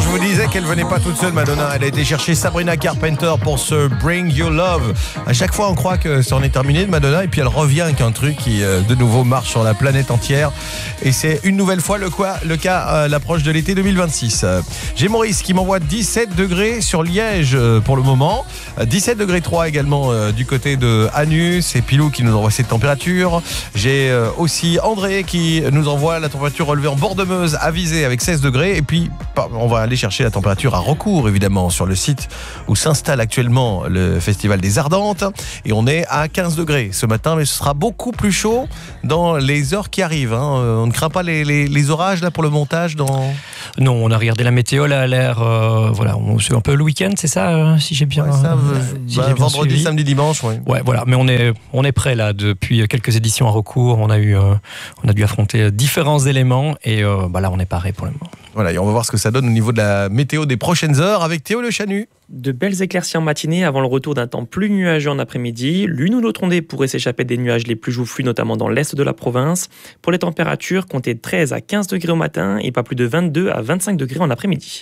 je vous disais qu'elle venait pas toute seule, Madonna. Elle a été chercher Sabrina Carpenter pour ce Bring Your Love. À chaque fois, on croit que ça en est terminé de Madonna, et puis elle revient avec un truc qui, de nouveau, marche sur la planète entière. Et c'est une nouvelle fois le cas à l'approche de l'été 2026. J'ai Maurice qui m'envoie 17 degrés sur Liège pour le moment. 17 degrés 3 également du côté de Anus. Et Pilou qui nous envoie cette température. J'ai aussi André qui nous envoie la température relevée en bord de Meuse à Visé avec 16 degrés. Et puis, on va aller chercher la température à Recours, évidemment, sur le site où s'installe actuellement le Festival des Ardentes. Et on est à 15 degrés ce matin, mais ce sera beaucoup plus chaud dans les heures qui arrivent. On ne craint pas les orages là pour le montage Non, on a regardé la météo, là, à l'air. C'est un peu le week-end, c'est ça, si j'ai bien. Ouais, vendredi, suivi. Samedi, dimanche, oui. Ouais, voilà. Mais on est prêt là depuis quelques éditions à Recours. On a dû affronter différents éléments et là, on est paré pour le moment. Voilà, et on va voir ce que ça donne au niveau de la météo des prochaines heures avec Théo Le Chanu. De belles éclaircies en matinée avant le retour d'un temps plus nuageux en après-midi. L'une ou l'autre ondée pourrait s'échapper des nuages les plus joufflus, notamment dans l'est de la province. Pour les températures, comptez 13 à 15 degrés au matin et pas plus de 22 à 25 degrés en après-midi.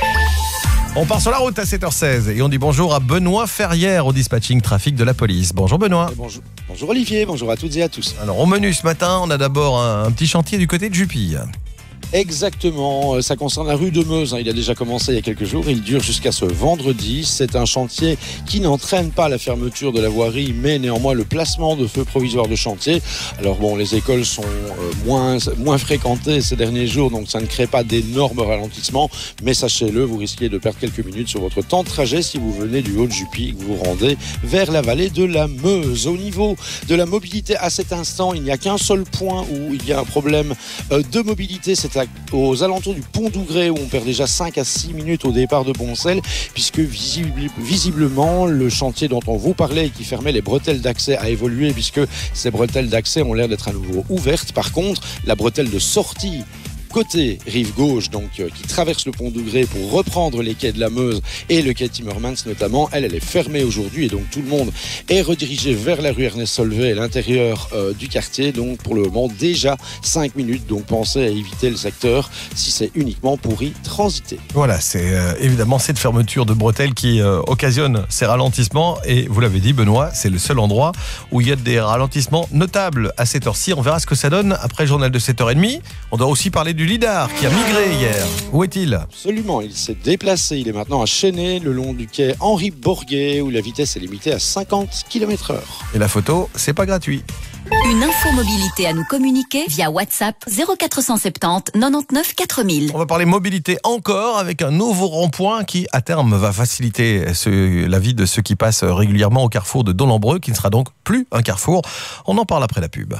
On part sur la route à 7h16 et on dit bonjour à Benoît Ferrière au dispatching trafic de la police. Bonjour Benoît. Bonjour Olivier, bonjour à toutes et à tous. Alors au menu ce matin, on a d'abord un petit chantier du côté de Jupille. Exactement, ça concerne la rue de Meuse. Il a déjà commencé il y a quelques jours, il dure jusqu'à ce vendredi. C'est un chantier qui n'entraîne pas la fermeture de la voirie, mais néanmoins le placement de feux provisoires de chantier. Alors bon, les écoles sont moins fréquentées ces derniers jours, donc ça ne crée pas d'énormes ralentissements. Mais sachez-le, vous risquez de perdre quelques minutes sur votre temps de trajet si vous venez du Haut-de-Jupy et que vous vous rendez vers la vallée de la Meuse. Au niveau de la mobilité, à cet instant, il n'y a qu'un seul point où il y a un problème de mobilité, c'est aux alentours du pont d'Ougré où on perd déjà 5 à 6 minutes au départ de Boncel, puisque visiblement le chantier dont on vous parlait et qui fermait les bretelles d'accès a évolué, puisque ces bretelles d'accès ont l'air d'être à nouveau ouvertes. Par contre, la bretelle de sortie côté rive gauche, donc qui traverse le pont d'Ougré pour reprendre les quais de la Meuse et le quai Timmermans notamment, elle est fermée aujourd'hui et donc tout le monde est redirigé vers la rue Ernest Solvay et l'intérieur du quartier. Donc pour le moment déjà 5 minutes, donc pensez à éviter le secteur si c'est uniquement pour y transiter. Voilà, c'est évidemment cette fermeture de bretelles qui occasionne ces ralentissements et vous l'avez dit Benoît, c'est le seul endroit où il y a des ralentissements notables à cette heure-ci. On verra ce que ça donne après le journal de 7h30. On doit aussi parler du Lidar qui a migré hier. Où est-il ? Absolument, il s'est déplacé. Il est maintenant à Chênay, le long du quai Henri Bourguet, où la vitesse est limitée à 50 km/h. Et la photo, c'est pas gratuit. Une info mobilité à nous communiquer via WhatsApp 0470 99 4000. On va parler mobilité encore avec un nouveau rond-point qui, à terme, va faciliter la vie de ceux qui passent régulièrement au carrefour de Dolembreux, qui ne sera donc plus un carrefour. On en parle après la pub.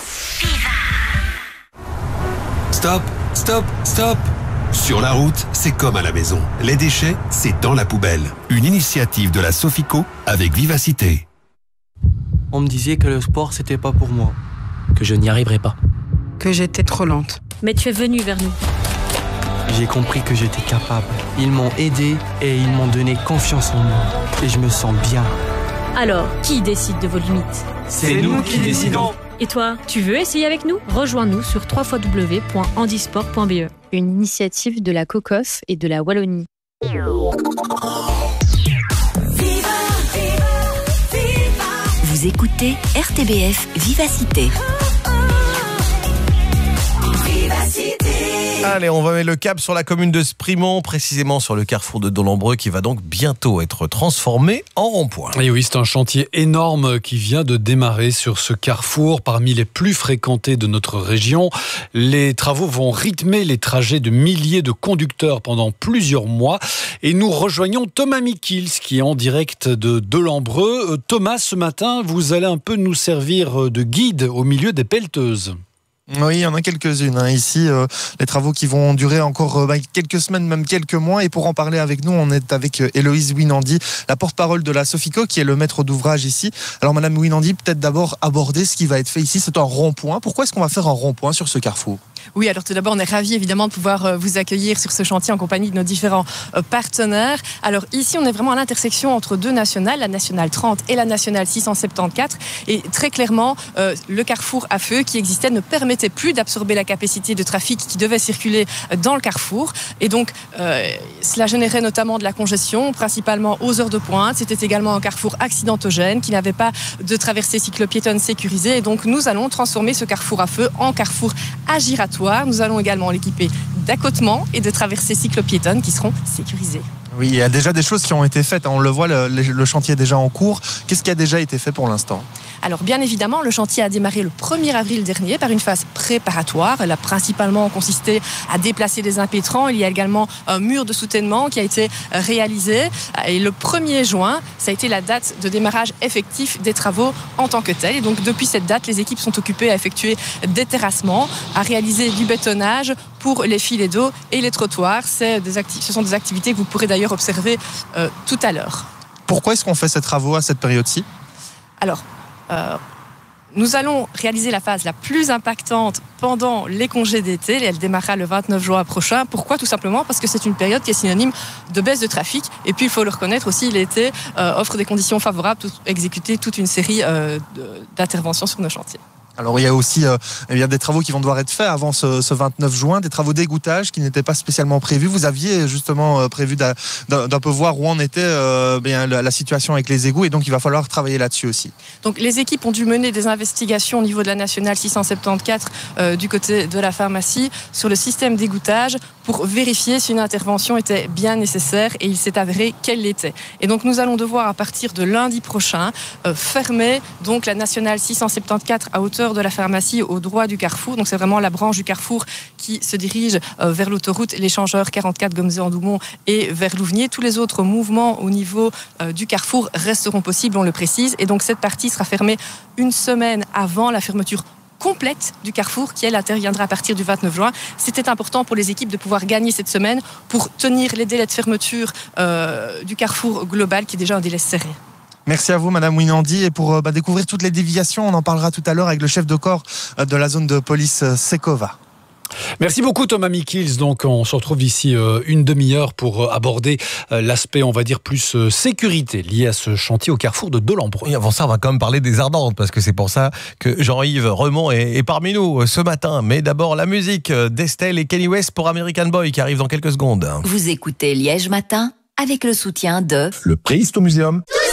Stop, stop, stop. Sur la route, c'est comme à la maison. Les déchets, c'est dans la poubelle. Une initiative de la Sofico avec Vivacité. On me disait que le sport, c'était pas pour moi. Que je n'y arriverai pas. Que j'étais trop lente. Mais tu es venu vers nous. J'ai compris que j'étais capable. Ils m'ont aidé et ils m'ont donné confiance en moi. Et je me sens bien. Alors, qui décide de vos limites ? C'est nous qui décidons. Et toi, tu veux essayer avec nous ? Rejoins-nous sur www.handisport.be. Une initiative de la COCOF et de la Wallonie. Vous écoutez RTBF Vivacité. Allez, on va mettre le cap sur la commune de Sprimont, précisément sur le carrefour de Dolembreux, qui va donc bientôt être transformé en rond-point. Et oui, c'est un chantier énorme qui vient de démarrer sur ce carrefour, parmi les plus fréquentés de notre région. Les travaux vont rythmer les trajets de milliers de conducteurs pendant plusieurs mois. Et nous rejoignons Thomas Mikils, qui est en direct de Dolembreux. Thomas, ce matin, vous allez un peu nous servir de guide au milieu des pelleteuses. Oui, il y en a quelques-unes. Ici, les travaux qui vont durer encore quelques semaines, même quelques mois. Et pour en parler avec nous, on est avec Héloïse Winandi, la porte-parole de la Sofico, qui est le maître d'ouvrage ici. Alors, Madame Winandi, peut-être d'abord aborder ce qui va être fait ici. C'est un rond-point. Pourquoi est-ce qu'on va faire un rond-point sur ce carrefour ? Oui, alors tout d'abord, on est ravis évidemment de pouvoir vous accueillir sur ce chantier en compagnie de nos différents partenaires. Alors ici, on est vraiment à l'intersection entre deux nationales, la nationale 30 et la nationale 674. Et très clairement, le carrefour à feu qui existait ne permettait plus d'absorber la capacité de trafic qui devait circuler dans le carrefour. Et donc, cela générait notamment de la congestion, principalement aux heures de pointe. C'était également un carrefour accidentogène qui n'avait pas de traversée cyclopiétonne sécurisée. Et donc, nous allons transformer ce carrefour à feu en carrefour à giratoire. Nous allons également l'équiper d'accotements et de traversées cyclopiétonnes qui seront sécurisées. Oui, il y a déjà des choses qui ont été faites. On le voit, le chantier est déjà en cours. Qu'est-ce qui a déjà été fait pour l'instant ? Alors bien évidemment, le chantier a démarré le 1er avril dernier par une phase préparatoire. Elle a principalement consisté à déplacer des impétrants. Il y a également un mur de soutènement qui a été réalisé. Et le 1er juin, ça a été la date de démarrage effectif des travaux en tant que tel. Et donc depuis cette date, les équipes sont occupées à effectuer des terrassements, à réaliser du bétonnage pour les filets d'eau et les trottoirs. Ce sont des activités que vous pourrez d'ailleurs observer tout à l'heure. Pourquoi est-ce qu'on fait ces travaux à cette période-ci ? Alors, nous allons réaliser la phase la plus impactante pendant les congés d'été. Elle démarrera le 29 juin prochain. Pourquoi ? Tout simplement parce que c'est une période qui est synonyme de baisse de trafic. Et puis, il faut le reconnaître aussi, l'été offre des conditions favorables pour exécuter toute une série d'interventions sur nos chantiers. Alors il y a aussi des travaux qui vont devoir être faits avant ce 29 juin, des travaux d'égouttage qui n'étaient pas spécialement prévus. Vous aviez justement prévu d'un peu voir où en était la situation avec les égouts et donc il va falloir travailler là-dessus aussi. Donc les équipes ont dû mener des investigations au niveau de la nationale 674 du côté de la pharmacie sur le système d'égouttage pour vérifier si une intervention était bien nécessaire et il s'est avéré qu'elle l'était. Et donc nous allons devoir à partir de lundi prochain fermer donc la nationale 674 à hauteur de la pharmacie au droit du carrefour. Donc c'est vraiment la branche du carrefour qui se dirige vers l'autoroute, l'échangeur 44 Gomzé-en-Doumont et vers Louvenier. Tous les autres mouvements au niveau du carrefour resteront possibles, on le précise. Et donc cette partie sera fermée une semaine avant la fermeture complète du carrefour qui, elle, interviendra à partir du 29 juin. C'était important pour les équipes de pouvoir gagner cette semaine pour tenir les délais de fermeture du carrefour global qui est déjà un délai serré. Merci à vous, Madame Winandi. Et pour découvrir toutes les déviations, on en parlera tout à l'heure avec le chef de corps de la zone de police Sekova. Merci beaucoup Thomas Mikils. Donc on se retrouve d'ici une demi-heure pour aborder l'aspect, on va dire, plus sécurité lié à ce chantier au carrefour de Delambreux. Et avant ça, on va quand même parler des Ardentes parce que c'est pour ça que Jean-Yves Remond est parmi nous ce matin. Mais d'abord la musique d'Estelle et Kanye West pour American Boy qui arrive dans quelques secondes. Vous écoutez Liège Matin avec le soutien de... Le Préhisto Museum.